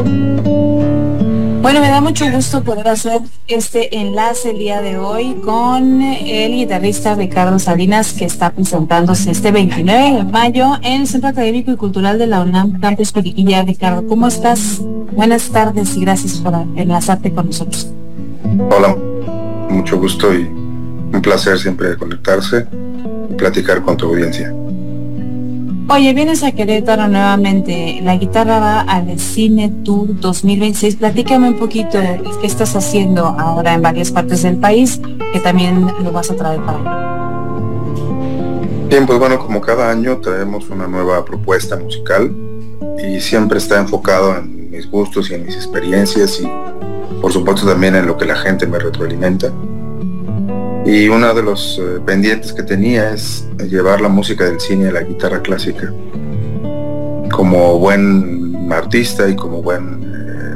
Bueno, me da mucho gusto poder hacer este enlace el día de hoy con el guitarrista Ricardo Salinas, que está presentándose este 29 de mayo en el Centro Académico y Cultural de la UNAM, Campus Juriquilla. Ricardo, ¿cómo estás? Buenas tardes y gracias por enlazarte con nosotros. Hola, mucho gusto y un placer siempre conectarse y platicar con tu audiencia. Oye, vienes a Querétaro nuevamente, la guitarra va al Cine Tour 2026, platícame un poquito de qué estás haciendo ahora en varias partes del país, que también lo vas a traer para allá. Bien, pues bueno, como cada año traemos una nueva propuesta musical y siempre está enfocado en mis gustos y en mis experiencias y por supuesto también en lo que la gente me retroalimenta. Y uno de los pendientes que tenía es llevar la música del cine a la guitarra clásica. Como buen artista y como buen,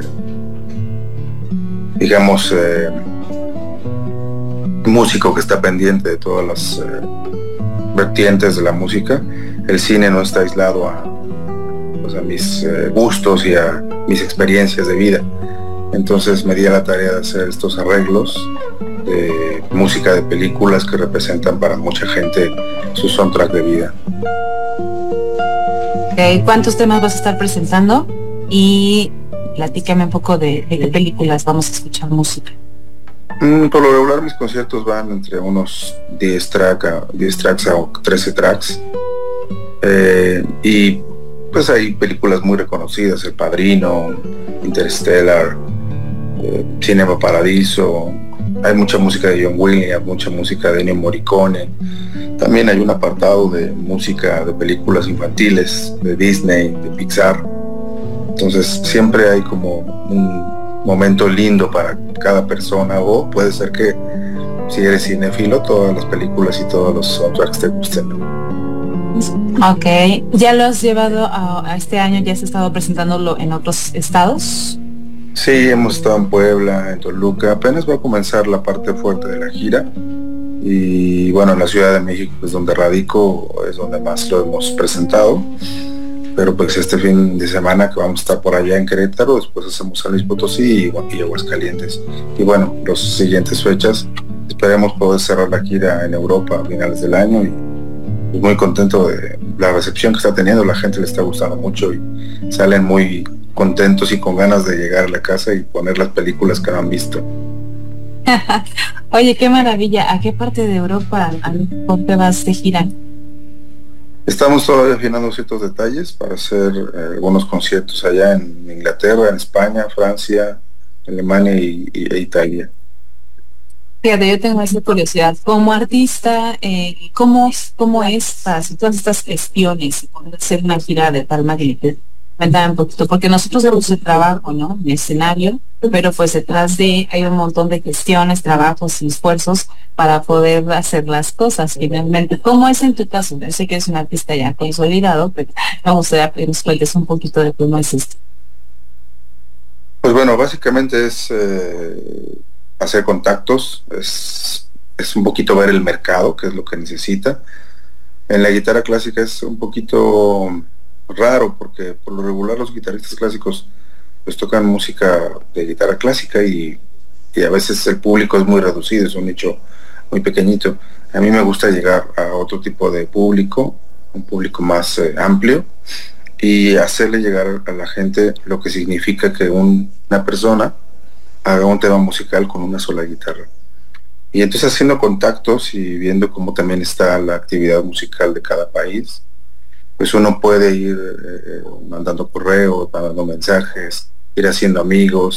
músico que está pendiente de todas las vertientes de la música, el cine no está aislado a mis gustos y a mis experiencias de vida. Entonces me di a la tarea de hacer estos arreglos de música de películas que representan para mucha gente su soundtrack de vida. ¿Cuántos temas vas a estar presentando? Y platícame un poco de qué películas vamos a escuchar música. Por lo regular mis conciertos van entre unos 10 tracks a 13 tracks. Y pues hay películas muy reconocidas, El Padrino, Interstellar, Cinema Paradiso. Hay mucha música de John Williams, mucha música de Ennio Morricone. También hay un apartado de música de películas infantiles, de Disney, de Pixar. Entonces siempre hay como un momento lindo para cada persona, o puede ser que si eres cinéfilo, todas las películas y todos los soundtracks te gusten. Ok, ¿ya lo has llevado a este año? ¿Ya has estado presentándolo en otros estados? Sí, hemos estado en Puebla, en Toluca, apenas va a comenzar la parte fuerte de la gira y bueno, en la Ciudad de México es donde radico, es donde más lo hemos presentado, pero pues este fin de semana que vamos a estar por allá en Querétaro, después hacemos San Luis Potosí y Aguascalientes. Y bueno, las siguientes fechas esperemos poder cerrar la gira en Europa a finales del año y pues muy contento de la recepción que está teniendo, la gente le está gustando mucho y salen muy contentos y con ganas de llegar a la casa y poner las películas que no han visto. Oye, qué maravilla. ¿A qué parte de Europa te vas de gira? Estamos todavía afinando ciertos detalles para hacer algunos conciertos allá en Inglaterra, en España, Francia, Alemania e Italia. Fíjate, yo tengo esa curiosidad. Como artista, ¿cómo es para hacer todas estas gestiones y poder hacer una gira de tal magnitud? Cuéntame un poquito, porque nosotros hacemos el trabajo, ¿no? En escenario, pero pues detrás hay un montón de gestiones, trabajos y esfuerzos para poder hacer las cosas finalmente. ¿Cómo es en tu caso? Yo sé que es un artista ya consolidado, pero me gustaría que nos cuentes un poquito de cómo es esto. Pues bueno, básicamente es hacer contactos, es un poquito ver el mercado, qué es lo que necesita. En la guitarra clásica es un poquito raro porque por lo regular los guitarristas clásicos pues tocan música de guitarra clásica y a veces el público es muy reducido, es un nicho muy pequeñito. A mí me gusta llegar a otro tipo de público, un público más amplio, y hacerle llegar a la gente lo que significa que una persona haga un tema musical con una sola guitarra. Y entonces haciendo contactos y viendo cómo también está la actividad musical de cada país, pues uno puede ir mandando correos, mandando mensajes, ir haciendo amigos,